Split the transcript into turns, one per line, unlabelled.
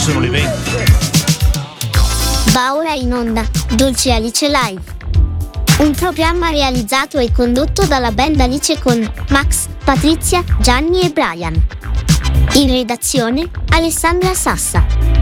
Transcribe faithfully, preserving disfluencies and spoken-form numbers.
sono le venti.
Va ora in onda Dolce Alice Live, un programma realizzato e condotto dalla band Alice con Max, Patrizia, Gianni e Brian. In redazione Alessandra Sassa.